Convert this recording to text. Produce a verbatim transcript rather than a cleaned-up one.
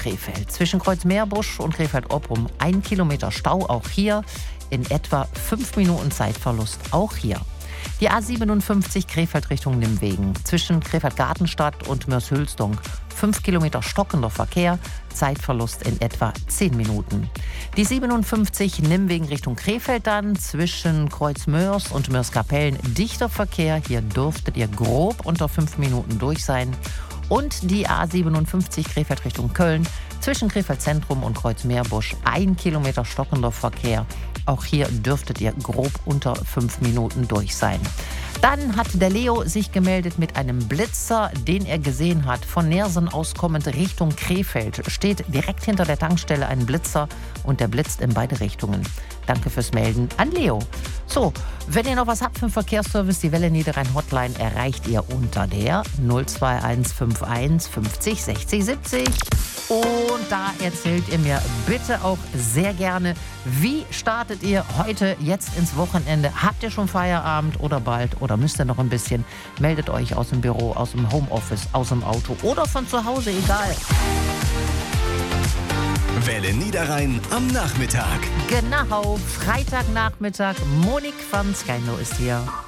Krefeld. Zwischen Kreuzmeerbusch und Krefeld-Opprum ein Kilometer Stau, auch hier. In etwa fünf Minuten Zeitverlust, auch hier. Die A siebenundfünfzig Krefeld Richtung Nimwegen. Zwischen Krefeld-Gartenstadt und Mörs-Hülsdonk fünf Kilometer stockender Verkehr, Zeitverlust in etwa zehn Minuten. Die siebenundfünfzig Nimwegen Richtung Krefeld dann. Zwischen Kreuzmörs und Mörs-Kapellen dichter Verkehr. Hier dürftet ihr grob unter fünf Minuten durch sein. Und die A siebenundfünfzig Krefeld Richtung Köln. Zwischen Krefeld Zentrum und Kreuzmeerbusch ein Kilometer stockender Verkehr. Auch hier dürftet ihr grob unter fünf Minuten durch sein. Dann hat der Leo sich gemeldet mit einem Blitzer, den er gesehen hat. Von Nersen aus kommend Richtung Krefeld. Steht direkt hinter der Tankstelle ein Blitzer und der blitzt in beide Richtungen. Danke fürs Melden an Leo. So, wenn ihr noch was habt für den Verkehrsservice, die Welle Niederrhein Hotline erreicht ihr unter der null zwei eins fünf eins fünfzig sechzig siebzig. Und da erzählt ihr mir bitte auch sehr gerne, wie startet ihr heute jetzt ins Wochenende? Habt ihr schon Feierabend oder bald oder müsst ihr noch ein bisschen? Meldet euch aus dem Büro, aus dem Homeoffice, aus dem Auto oder von zu Hause, egal. Welle Niederrhein am Nachmittag. Genau, Freitagnachmittag. Monique van Skyno ist hier.